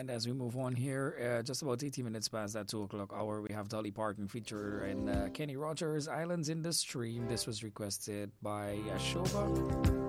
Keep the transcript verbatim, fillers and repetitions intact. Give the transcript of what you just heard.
And as we move on here, uh, just about eighty minutes past that two o'clock hour, we have Dolly Parton featuring uh, Kenny Rogers, Islands in the Stream. This was requested by Yashoba.